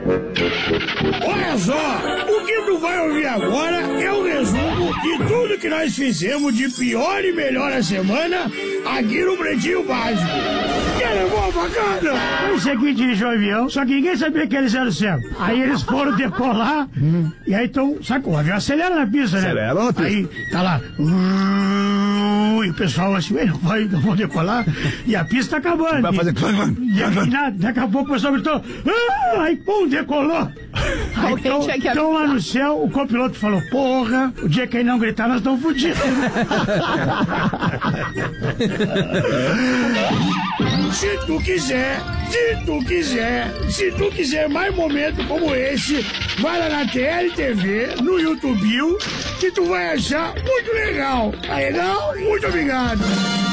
Olha só, o que tu vai ouvir agora é o resumo de tudo que nós fizemos de pior e melhor a semana aqui no Pretinho Básico. Que levou a facada? Foi o seguinte, dirigiu o avião, só que ninguém sabia que eles eram cegos. Aí eles foram decolar, e aí então, sabe, o avião acelera na pista, né? Acelera na pista. Aí tá lá, e o pessoal assim, não vou decolar, e a pista tá acabando. Vai fazer... E nada, daqui a pouco o pessoal gritou, aí pum, decolou. Aí então lá no céu, o copiloto falou, porra, o dia que ele não gritar, nós estamos fodidos. Se tu quiser mais momentos como esse, vai lá na TLTV, no YouTube, que tu vai achar muito legal. Tá legal? Muito obrigado.